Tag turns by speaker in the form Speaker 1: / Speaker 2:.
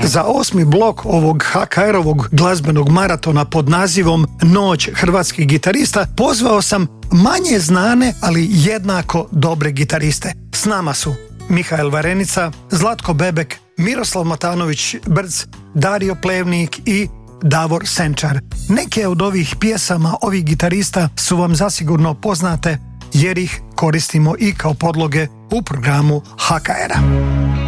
Speaker 1: Za 8. blok ovog HKR-ovog glazbenog maratona pod nazivom Noć hrvatskih gitarista pozvao sam manje znane, ali jednako dobre gitariste. S nama su Mihael Varenica, Zlatko Bebek, Miroslav Matanović Brc, Dario Plevnik i Davor Senčar. Neke od ovih pjesama ovih gitarista su vam zasigurno poznate jer ih koristimo i kao podloge u programu HKR-a.